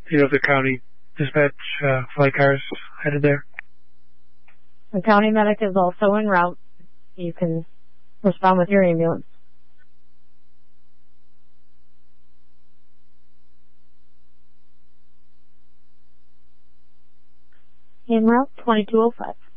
You know, if the county dispatch flight cars headed there? The county medic is also en route. You can respond with your ambulance. En route 2205.